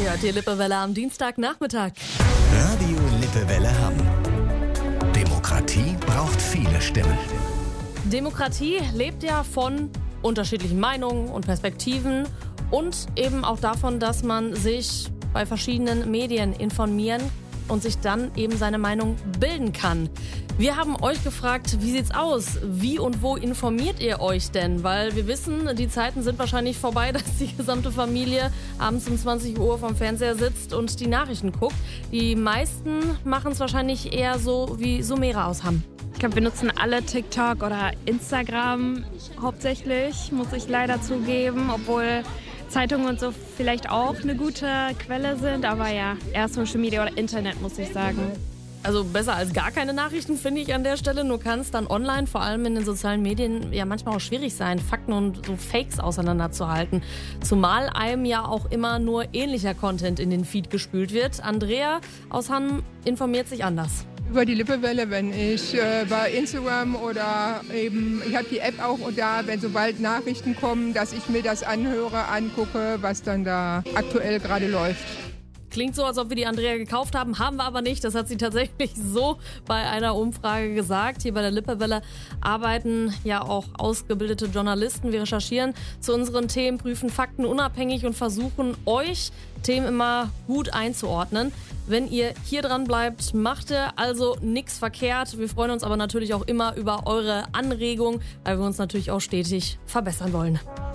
Ihr hört die Lippewelle am Dienstagnachmittag. Radio Lippewelle Hamm. Demokratie braucht viele Stimmen. Demokratie lebt ja von unterschiedlichen Meinungen und Perspektiven und eben auch davon, dass man sich bei verschiedenen Medien informieren und sich dann eben seine Meinung bilden kann. Wir haben euch gefragt, wie sieht's aus? Wie und wo informiert ihr euch denn? Weil wir wissen, die Zeiten sind wahrscheinlich vorbei, dass die gesamte Familie abends um 20 Uhr vorm Fernseher sitzt und die Nachrichten guckt. Die meisten machen es wahrscheinlich eher so wie Sumera aus Hamm. Ich glaube, wir nutzen alle TikTok oder Instagram hauptsächlich, muss ich leider zugeben, obwohl Zeitungen und so vielleicht auch eine gute Quelle sind, aber ja, eher Social Media oder Internet, muss ich sagen. Also besser als gar keine Nachrichten, finde ich an der Stelle. Nur kann es dann online, vor allem in den sozialen Medien, ja manchmal auch schwierig sein, Fakten und so Fakes auseinanderzuhalten. Zumal einem ja auch immer nur ähnlicher Content in den Feed gespült wird. Andrea aus Hamm informiert sich anders. Über die Lippewelle, wenn ich bei Instagram oder eben, ich habe die App auch da, wenn sobald Nachrichten kommen, dass ich mir das anhöre, angucke, was dann da aktuell gerade läuft. Klingt so, als ob wir die Andrea gekauft haben, haben wir aber nicht. Das hat sie tatsächlich so bei einer Umfrage gesagt. Hier bei der Lippewelle arbeiten ja auch ausgebildete Journalisten. Wir recherchieren zu unseren Themen, prüfen Fakten unabhängig und versuchen euch Themen immer gut einzuordnen. Wenn ihr hier dran bleibt, macht ihr also nichts verkehrt. Wir freuen uns aber natürlich auch immer über eure Anregungen, weil wir uns natürlich auch stetig verbessern wollen.